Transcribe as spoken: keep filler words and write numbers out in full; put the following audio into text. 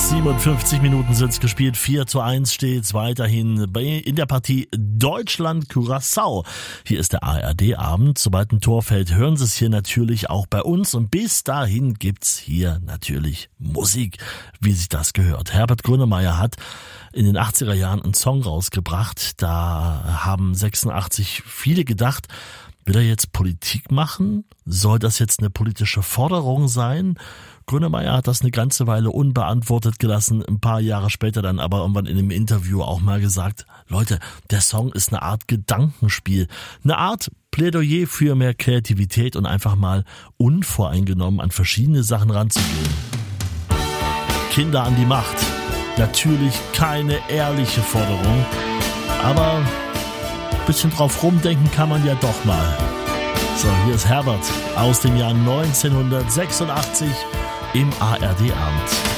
siebenundfünfzig Minuten sind's gespielt, vier zu eins steht's weiterhin bei, in der Partie Deutschland-Curaçao. Hier ist der A R D-Abend. Sobald ein Tor fällt, hören Sie es hier natürlich auch bei uns. Und bis dahin gibt's hier natürlich Musik, wie sich das gehört. Herbert Grönemeyer hat in den achtziger Jahren einen Song rausgebracht. Da haben sechsundachtzig viele gedacht, will er jetzt Politik machen? Soll das jetzt eine politische Forderung sein? Grönemeyer hat das eine ganze Weile unbeantwortet gelassen, ein paar Jahre später dann aber irgendwann in einem Interview auch mal gesagt, Leute, der Song ist eine Art Gedankenspiel, eine Art Plädoyer für mehr Kreativität und einfach mal unvoreingenommen an verschiedene Sachen ranzugehen. Kinder an die Macht. Natürlich keine ehrliche Forderung, aber ein bisschen drauf rumdenken kann man ja doch mal. So, hier ist Herbert aus dem Jahr neunzehnhundertsechsundachtzig im A R D-Abend.